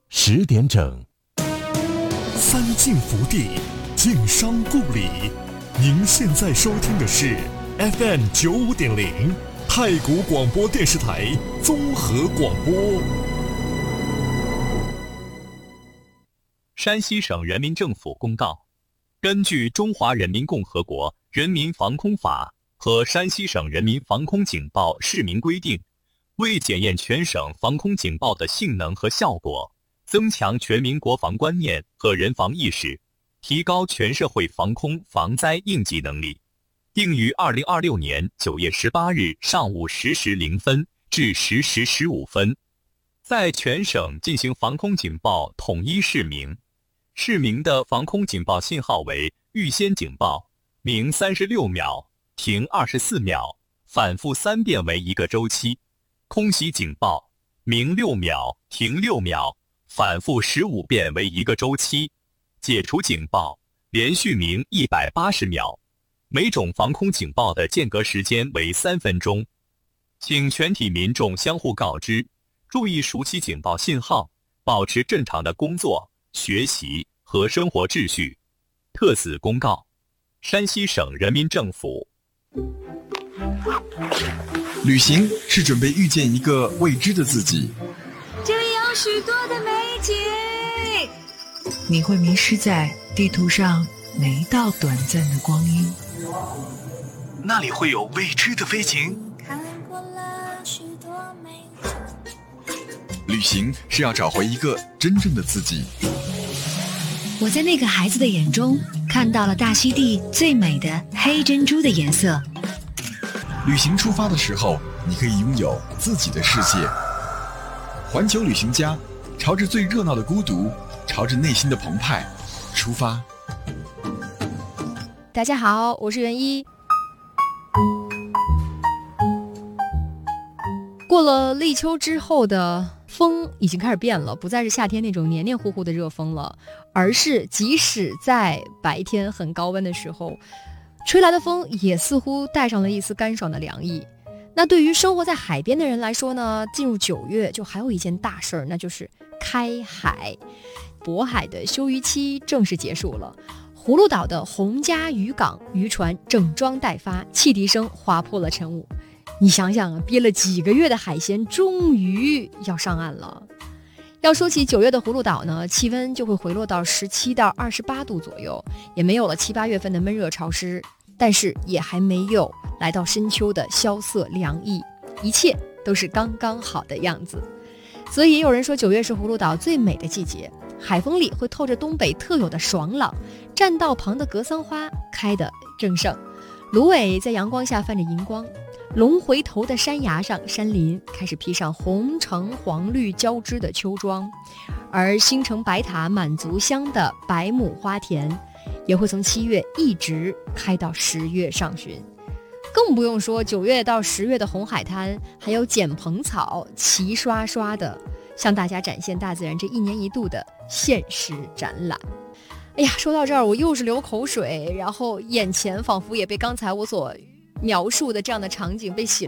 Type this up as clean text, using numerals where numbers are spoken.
10点整。 三晋福地，晋商故里。您现在收听的是 FM 95.0太谷广播电视台综合广播。 山西省人民政府公告，根据《中华人民共和国人民防空法》和山西省人民防空警报市民规定，为检验全省防空警报的性能和效果，增强全民国防观念和人防意识，提高全社会防空防灾应急能力，定于2026年9月18日上午10时0分至10时15分，在全省进行防空警报统一示明。示明的防空警报信号为预先警报，鸣36秒，停24秒，反复3遍为1个周期；空袭警报，鸣6秒，停6秒，反复15遍为1个周期；解除警报，连续鸣180秒。每种防空警报的间隔时间为3分钟。请全体民众相互告知，注意熟悉警报信号，保持正常的工作、学习和生活秩序。特此公告，山西省人民政府。 旅行是准备遇见一个未知的自己， 这里有许多的美景， 你会迷失在地图上每一道短暂的光阴， 那里会有未知的飞行。 看过了许多美景。 旅行是要找回一个真正的自己。 我在那个孩子的眼中看到了大溪地最美的黑珍珠的颜色。 旅行出发的时候，你可以拥有自己的世界。环球旅行家，朝着最热闹的孤独，朝着内心的澎湃出发。 大家好，我是袁一。过了立秋之后的风已经开始变了，不再是夏天那种黏黏糊糊的热风了，而是即使在白天很高温的时候，吹来的风也似乎带上了一丝干爽的凉意。那对于生活在海边的人来说呢，进入9月就还有一件大事儿，那就是开海。渤海的休渔期正式结束了，葫芦岛的洪家渔港渔船整装待发，汽笛声划破了晨雾。你想想啊，憋了几个月的海鲜终于要上岸了。要说起9月的葫芦岛呢，气温就会回落到17到28度左右，也没有了7、8月份的闷热潮湿，但是也还没有来到深秋的萧瑟凉意，一切都是刚刚好的样子。所以也有人说9月是葫芦岛最美的季节，海风里会透着东北特有的爽朗，栈道旁的格桑花开得正盛，芦苇在阳光下泛着银光，龙回头的山崖上，山林开始披上红橙黄绿交织的秋装，而星城白塔满足乡的百亩花田也会从7月一直开到10月上旬。更不用说9月到10月的红海滩，还有剪蓬草齐刷刷的向大家展现大自然这1年1度的限时展览。哎呀，说到这儿我又是流口水，然后眼前仿佛也被刚才我所描述的这样的场景被洗